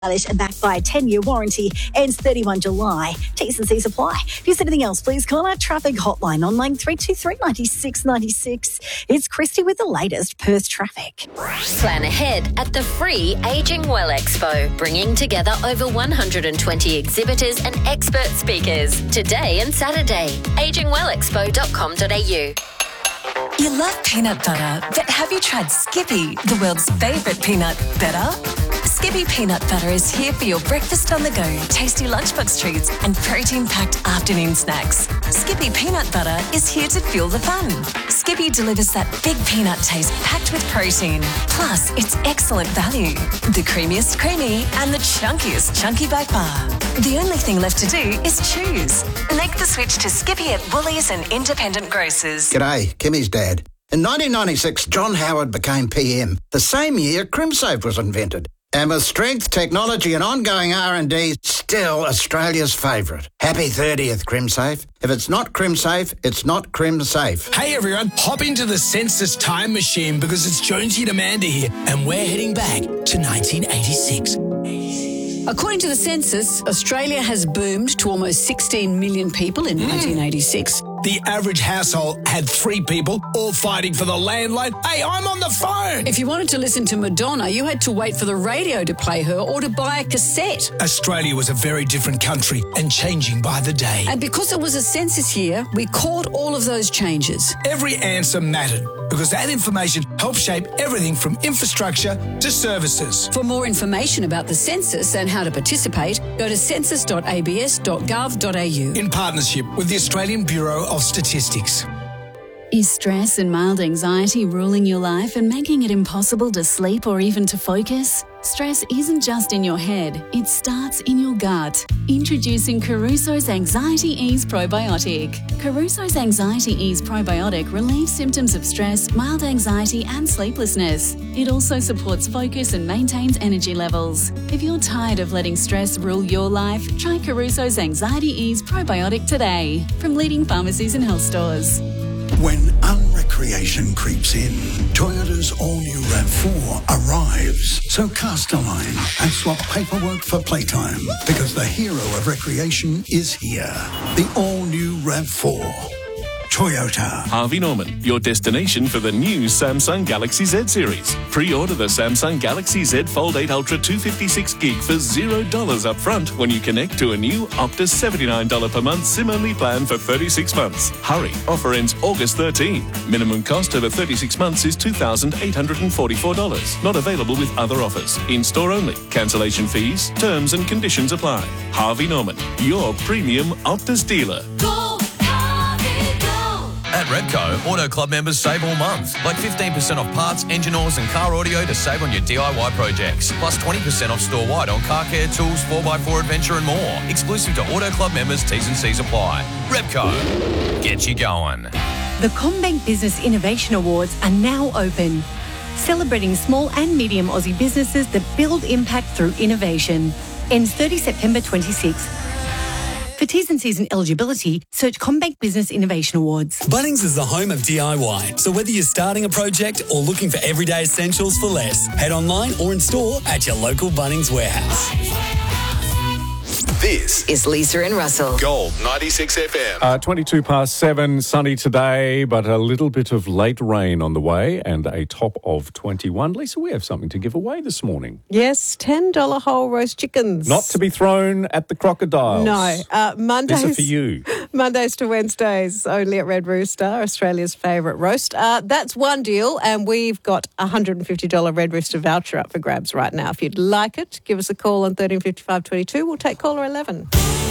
Backed by a 10-year warranty, ends 31 July. T's and C's apply. If there's anything else, please call our traffic hotline on line 323 96 96. It's Christy with the latest Perth traffic. Plan ahead at the free Ageing Well Expo, bringing together over 120 exhibitors and expert speakers today and Saturday. agingwellexpo.com.au. You love peanut butter, but have you tried Skippy, the world's favourite peanut butter? Skippy peanut butter is here for your breakfast on the go, tasty lunchbox treats and protein-packed afternoon snacks. Skippy peanut butter is here to fuel the fun. Skippy delivers that big peanut taste packed with protein. Plus, it's excellent value. The creamiest creamy and the chunkiest chunky by far. The only thing left to do is choose. Make the switch to Skippy at Woolies and independent grocers. G'day, Kimmy's dad. In 1996, John Howard became PM. The same year, CrimSafe was invented. And with strength, technology and ongoing R&D, still Australia's favourite. Happy 30th, CrimSafe. If it's not CrimSafe, it's not CrimSafe. Hey everyone, hop into the Census time machine because it's Jonesy and Amanda here and we're heading back to 1986. According to the census, Australia has boomed to almost 16 million people in 1986. The average household had 3 people, all fighting for the landline. Hey, I'm on the phone! If you wanted to listen to Madonna, you had to wait for the radio to play her or to buy a cassette. Australia was a very different country and changing by the day. And because it was a census year, we caught all of those changes. Every answer mattered because that information helped shape everything from infrastructure to services. For more information about the census and how to participate, go to census.abs.gov.au. In partnership with the Australian Bureau of Statistics. Is stress and mild anxiety ruling your life and making it impossible to sleep or even to focus? Stress isn't just in your head, it starts in your gut. Introducing Caruso's Anxiety Ease Probiotic. Caruso's Anxiety Ease Probiotic relieves symptoms of stress, mild anxiety and sleeplessness. It also supports focus and maintains energy levels. If you're tired of letting stress rule your life, try Caruso's Anxiety Ease Probiotic today from leading pharmacies and health stores. When unrecreation creeps in, Toyota's all-new RAV4 arrives. So cast a line and swap paperwork for playtime because the hero of recreation is here. The all-new RAV4. Toyota. Harvey Norman, your destination for the new Samsung Galaxy Z series. Pre-order the Samsung Galaxy Z Fold 8 Ultra 256 gig for $0 up front when you connect to a new Optus $79 per month SIM-only plan for 36 months. Hurry, offer ends August 13. Minimum cost over 36 months is $2,844. Not available with other offers. In-store only. Cancellation fees, terms and conditions apply. Harvey Norman, your premium Optus dealer. At Repco, Auto Club members save all month. Like 15% off parts, engine oils and car audio to save on your DIY projects. Plus 20% off store-wide on car care, tools, 4x4 adventure and more. Exclusive to Auto Club members, T's and C's apply. Repco, get you going. The CommBank Business Innovation Awards are now open. Celebrating small and medium Aussie businesses that build impact through innovation. Ends 30 September 26. For T's and C's and eligibility, search CommBank Business Innovation Awards. Bunnings is the home of DIY. So whether you're starting a project or looking for everyday essentials for less, head online or in store at your local Bunnings warehouse. This is Lisa and Russell. Gold 96 FM. 22 past 7, sunny today, but a little bit of late rain on the way and a top of 21. Lisa, we have something to give away this morning. Yes, $10 whole roast chickens. Not to be thrown at the crocodiles. No. Mondays. These are for you. Mondays to Wednesdays, only at Red Rooster, Australia's favourite roast. That's one deal, and we've got a $150 Red Rooster voucher up for grabs right now. If you'd like it, give us a call on 135522. We'll take caller 11.